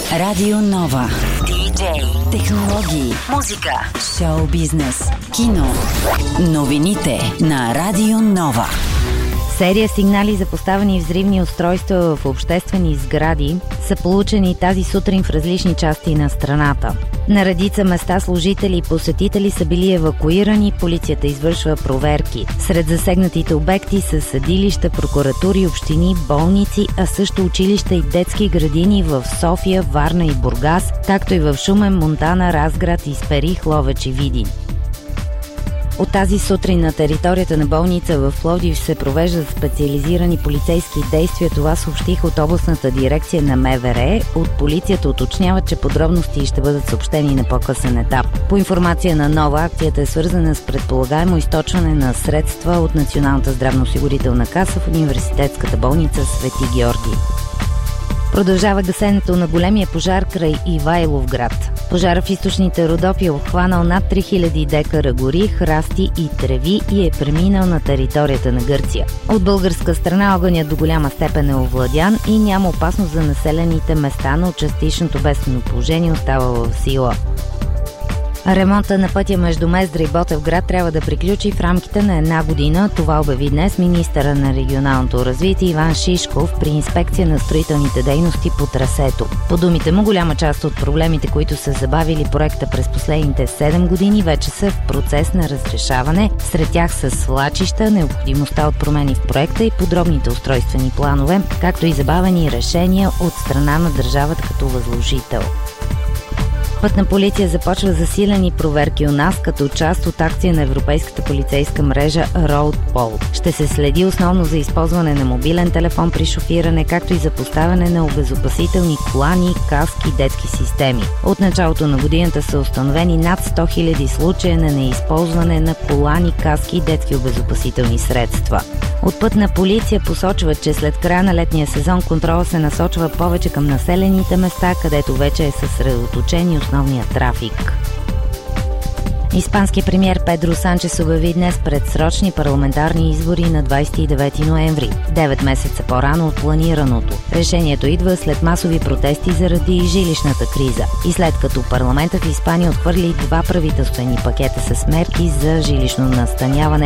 Радио Нова. Диджей. Технологии. Музика. Шоу бизнес. Кино. Новините на Радио Нова. Серия сигнали за поставени взривни устройства в обществени сгради са получени тази сутрин в различни части на страната. На редица места служители и посетители са били евакуирани, полицията извършва проверки. Сред засегнатите обекти са съдилища, прокуратури, общини, болници, а също училища и детски градини в София, Варна и Бургас, както и в Шумен, Монтана, Разград, Исперих, Ловеч и Видин. От тази сутрин на територията на болница в Пловдив се провеждат специализирани полицейски действия. Това съобщих от областната дирекция на МВР. От полицията уточняват, че подробности ще бъдат съобщени на по-късен етап. По информация на Нова, акцията е свързана с предполагаемо източване на средства от Националната здравноосигурителна каса в университетската болница Свети Георги. Продължава гасенето на големия пожар край Ивайловград. Пожара в източните Родопи е обхванал над 3000 декара гори, храсти и треви и е преминал на територията на Гърция. От българска страна огънят до голяма степен е овладян и няма опасност за населените места, но частичното бедствено положение остава в сила. Ремонта на пътя между Мездра и Ботевград трябва да приключи в рамките на една година. Това обяви днес министъра на регионалното развитие Иван Шишков при инспекция на строителните дейности по трасето. По думите му, голяма част от проблемите, които са забавили проекта през последните 7 години, вече са в процес на разрешаване. Сред тях са свлачища, необходимостта от промени в проекта и подробните устройствени планове, както и забавени решения от страна на държавата като възложител. Пътна полиция започва засилени проверки у нас като част от акция на европейската полицейска мрежа RoadPol. Ще се следи основно за използване на мобилен телефон при шофиране, както и за поставяне на обезопасителни колани, каски, детски системи. От началото на годината са установени над 100 000 случая на неизползване на колани, каски и детски обезопасителни средства. От Пътна полиция посочват, че след края на летния сезон контрола се насочва повече към населените места, където вече е съсредоточен основния трафик. Испанският премиер Педро Санчес обяви днес предсрочни парламентарни избори на 29 ноември, 9 месеца по-рано от планираното. Решението идва след масови протести заради жилищната криза и след като парламентът в Испания отхвърли 2 правителствени пакета с мерки за жилищно настаняване